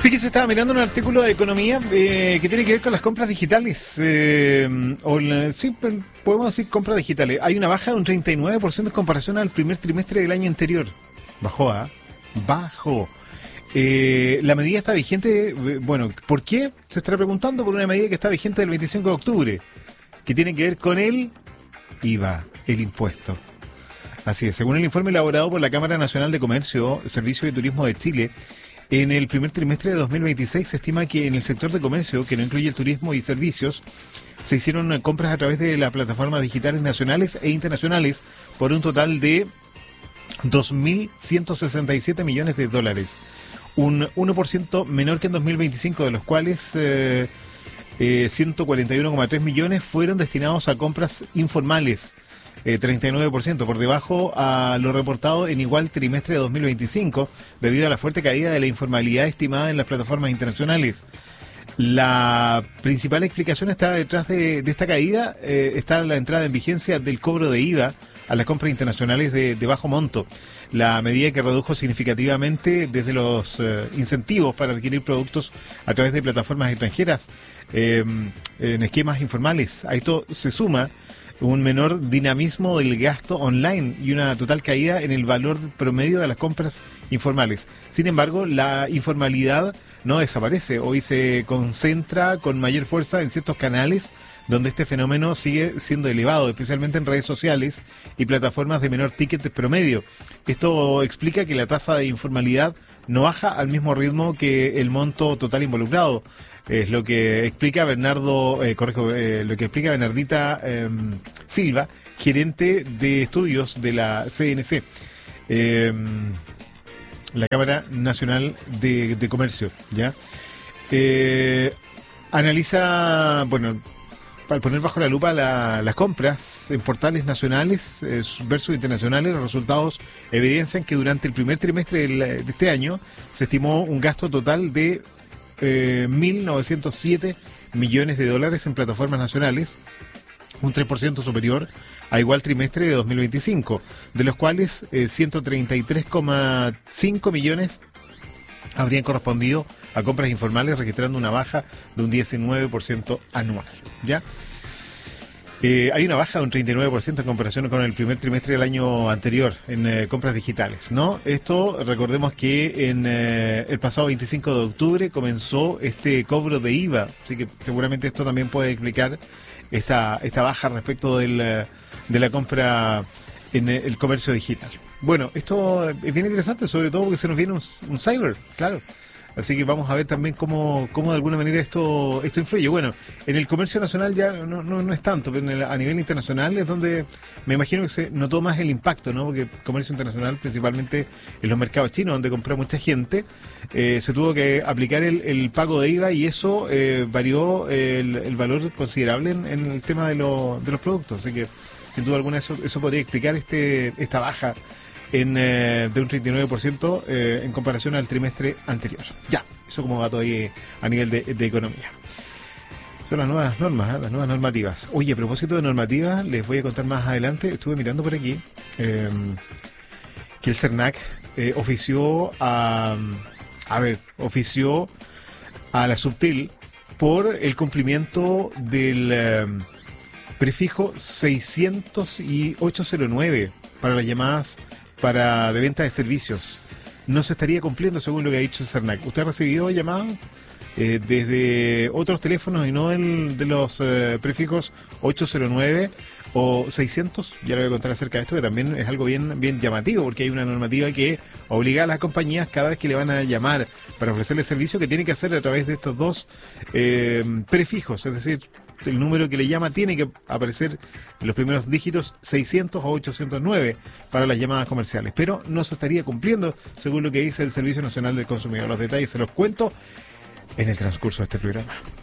Fíjese, estaba mirando un artículo de economía que tiene que ver con las compras digitales. Sí, podemos decir compras digitales. Hay una baja de un 39% en comparación al primer trimestre del año anterior. Bajó, ¿ah? Bajó. La medida está vigente, bueno, ¿por qué? Se estará preguntando por una medida que está vigente del 25 de octubre, que tiene que ver con el IVA, el impuesto. Así es, según el informe elaborado por la Cámara Nacional de Comercio, Servicio de Turismo de Chile, en el primer trimestre de 2026 se estima que en el sector de comercio, que no incluye el turismo y servicios, se hicieron compras a través de las plataformas digitales nacionales e internacionales por un total de 2.167 millones de dólares. Un 1% menor que en 2025, de los cuales 141,3 millones fueron destinados a compras informales, 39%, por debajo a lo reportado en igual trimestre de 2025, debido a la fuerte caída de la informalidad estimada en las plataformas internacionales. La principal explicación está detrás de esta caída, está la entrada en vigencia del cobro de IVA a las compras internacionales de bajo monto. La medida que redujo significativamente desde los incentivos para adquirir productos a través de plataformas extranjeras en esquemas informales. A esto se suma un menor dinamismo del gasto online y una total caída en el valor promedio de las compras informales. Sin embargo, la informalidad no desaparece. Hoy se concentra con mayor fuerza en ciertos canales donde este fenómeno sigue siendo elevado, especialmente en redes sociales y plataformas de menor ticket promedio. Esto explica que la tasa de informalidad no baja al mismo ritmo que el monto total involucrado. Es lo que explica Bernardita Silva, gerente de estudios de la CNC, la Cámara Nacional de Comercio, ¿ya? Analiza, bueno, al poner bajo la lupa las compras en portales nacionales versus internacionales, los resultados evidencian que durante el primer trimestre de este año se estimó un gasto total de 1.907 millones de dólares en plataformas nacionales, un 3% superior a igual trimestre de 2025, de los cuales 133,5 millones habrían correspondido a compras informales, registrando una baja de un 19% anual, ¿ya? Hay una baja de un 39% en comparación con el primer trimestre del año anterior en compras digitales, ¿no? Esto, recordemos que en el pasado 25 de octubre comenzó este cobro de IVA, así que seguramente esto también puede explicar esta baja respecto de la compra en el comercio digital. Bueno, esto es bien interesante, sobre todo porque se nos viene un cyber, claro. Así que vamos a ver también cómo de alguna manera esto influye. Bueno, en el comercio nacional ya no es tanto, pero a nivel internacional es donde me imagino que se notó más el impacto, ¿no? Porque comercio internacional, principalmente en los mercados chinos, donde compró mucha gente, se tuvo que aplicar el pago de IVA y eso varió el valor considerable en el tema de los productos. Así que, sin duda alguna, eso podría explicar esta baja de un 39% en comparación al trimestre anterior. Ya, eso como dato ahí a nivel de economía. Son las nuevas normas, las nuevas normativas. Oye, a propósito de normativas, les voy a contar más adelante, estuve mirando por aquí, que el CERNAC ofició a la Subtel por el cumplimiento del prefijo 600 y 809 para las llamadas de venta de servicios. No se estaría cumpliendo según lo que ha dicho el CERNAC. ¿Usted ha recibido llamadas desde otros teléfonos y no de los prefijos 809 o 600? Ya le voy a contar acerca de esto, que también es algo bien llamativo, porque hay una normativa que obliga a las compañías cada vez que le van a llamar para ofrecerle servicio, que tiene que hacer a través de estos dos prefijos, es decir, el número que le llama tiene que aparecer en los primeros dígitos 600 o 809 para las llamadas comerciales, pero no se estaría cumpliendo según lo que dice el Servicio Nacional del Consumidor. Los detalles se los cuento en el transcurso de este programa.